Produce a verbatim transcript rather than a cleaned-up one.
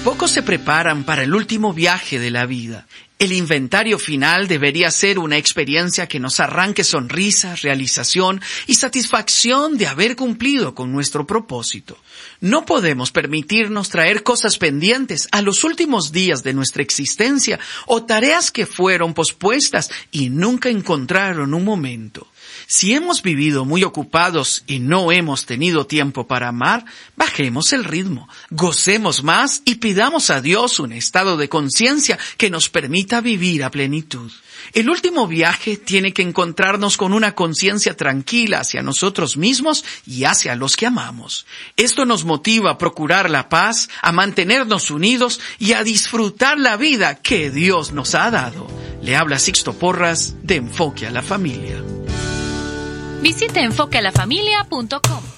Pocos se preparan para el último viaje de la vida. El inventario final debería ser una experiencia que nos arranque sonrisas, realización y satisfacción de haber cumplido con nuestro propósito. No podemos permitirnos traer cosas pendientes a los últimos días de nuestra existencia o tareas que fueron pospuestas y nunca encontraron un momento. Si hemos vivido muy ocupados y no hemos tenido tiempo para amar, bajemos el ritmo, gocemos más y pidamos a Dios un estado de conciencia que nos permita vivir a plenitud. El último viaje tiene que encontrarnos con una conciencia tranquila hacia nosotros mismos y hacia los que amamos. Esto nos motiva a procurar la paz, a mantenernos unidos y a disfrutar la vida que Dios nos ha dado. Le habla Sixto Porras de Enfoque a la Familia. Visite enfoque a la familia punto com.